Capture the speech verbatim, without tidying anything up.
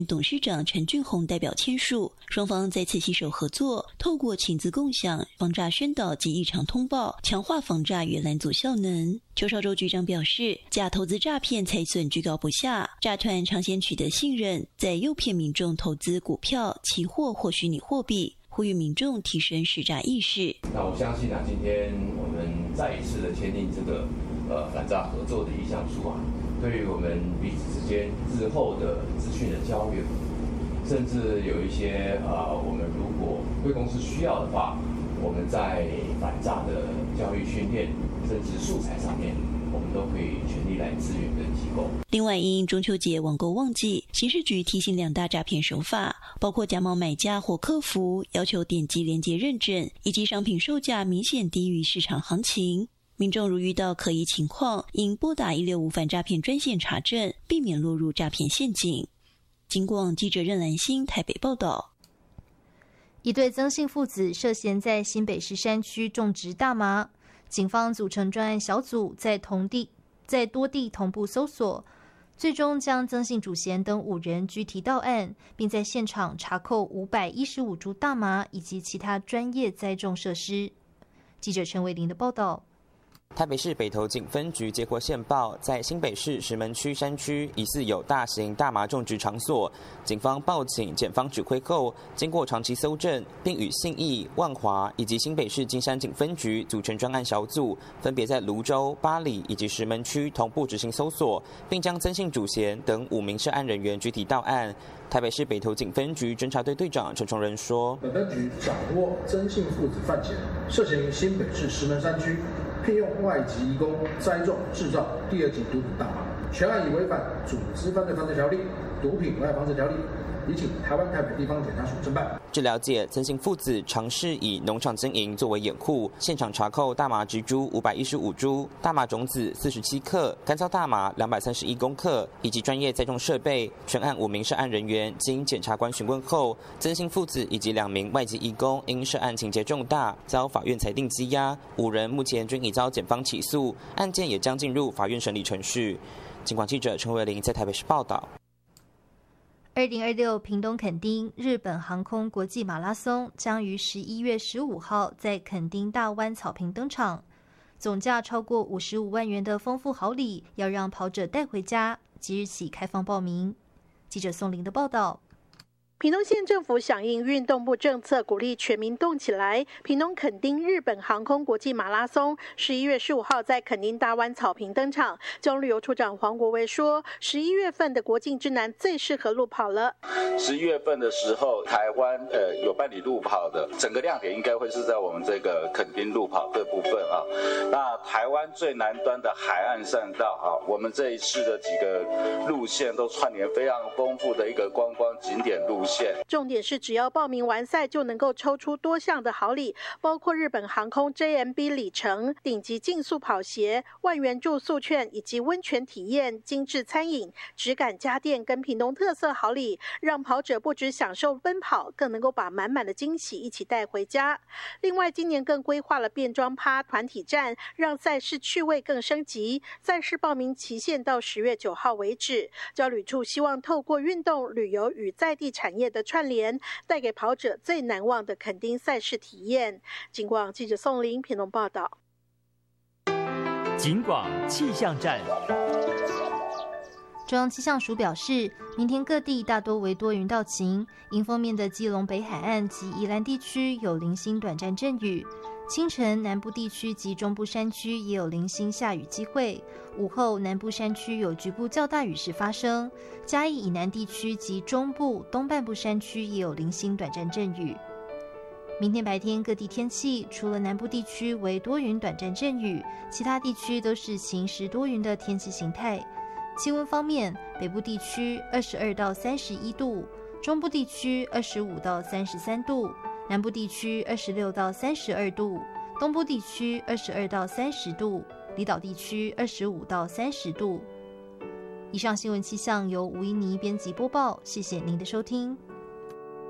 董事长陈俊宏代表签署，双方再次携手合作，透过情资共享、防诈宣导及异常通报，强化防诈与拦阻效能。邱少洲局长表示，假投资诈骗财损居高不下，诈团常先取得信任，再诱骗民众投资股票、期货或虚拟货币，呼吁民众提升识诈意识。 那我相信啊，今天我们再一次的签订这个呃反诈合作的意向书啊。对于我们彼此之间日后的资讯的交流，甚至有一些呃，我们如果贵公司需要的话，我们在反诈的教育训练，甚至素材上面，我们都可以全力来支援跟提供。 另外，因中秋节网购旺季，刑事局提醒两大诈骗手法，包括假冒买家或客服要求点击连结认证，以及商品售价明显低于市场行情。民众如遇到可疑情况，应拨打一六五反诈骗专线查证，避免落入诈骗陷阱。经过记者任兰心台北报道。 一对曾姓父子涉嫌在新北市山区种植大麻，警方组成专案小组，在同地在多地同步搜索，最终将曾姓主嫌等五人拘提到案，并在现场查扣五百一十五株大麻以及其他专业栽种设施。记者陈伟玲的报道。 台北市北投警分局接获线报，在新北市石门区山区疑似有大型大麻种植场所，警方报警检方指挥后，经过长期搜证，并与信义、万华以及新北市金山警分局组成专案小组，分别在蘆洲、八里以及石门区同步执行搜索，并将曾姓主嫌等五名涉案人员拘提到案。台北市北投警分局侦查队队长陈崇仁说：“ 本分局掌握曾姓父子犯嫌，涉嫌于新北市石门山区聘用外籍移工栽种、制造第二级毒品大麻，全案已违反组织犯罪防治条例、毒品危害防治条例，已请台湾台北地方检察署侦办。” 据了解，曾姓父子尝试以农场经营作为掩护，现场查扣大麻植株五百一十五株、大麻种子四十七克、干燥大麻两百三十一公克，以及专业栽种设备。全案五名涉案人员经检察官询问后，曾姓父子以及两名外籍移工因涉案情节重大，遭法院裁定羁押。五人目前均已遭检方起诉，案件也将进入法院审理程序。警广记者陈维玲在台北市报道。 二零二六屏东垦丁日本航空国际马拉松将于十一月十五号在垦丁大湾草坪登场，总价超过五十五万元的丰富好礼要让跑者带回家，即日起开放报名。记者宋玲的报道。 屏东县政府响应运动部政策，鼓励全民动起来。屏东垦丁日本航空国际马拉松十一月十五号在垦丁大湾草坪登场。交通旅游处长黄国维说，十一月份的国境之南最适合路跑了。 十一月份的时候，台湾呃有办理路跑的，整个亮点应该会是在我们这个垦丁路跑这部分啊。那台湾最南端的海岸善道啊，我们这一次的几个路线都串联非常丰富的一个观光景点路线。 重点是只要报名完赛就能够抽出多项的好礼，包括日本航空 J M B 里程、顶级竞速跑鞋、万元住宿券以及温泉体验、精致餐饮、质感家电跟屏东特色好礼，让跑者不只享受奔跑，更能够把满满的惊喜一起带回家。另外今年更规划了变装趴团体战，让赛事趣味更升级。赛事报名期限到十月九号为止。交旅处希望透过运动、旅游与在地产业的串联，带给跑者最难忘的垦丁赛事体验。警广记者宋玲屏东报道。 警广气象站。 中央气象署表示，明天各地大多为多云到晴，迎风面的基隆北海岸及宜兰地区有零星短暂阵雨。清晨南部地区及中部山区也有零星下雨机会，午后南部山区有局部较大雨势发生，嘉义以南地区及中部东半部山区也有零星短暂阵雨。明天白天各地天气，除了南部地区为多云短暂阵雨，其他地区都是晴时多云的天气形态。气温方面，北部地区二十二到三十一度，中部地区二十五到三十三度，南部地区二十六到三十二度，东部地区二十二到三十度，离岛地区二十五到三十度。以上新闻气象由吴依妮编辑播报，谢谢您的收听。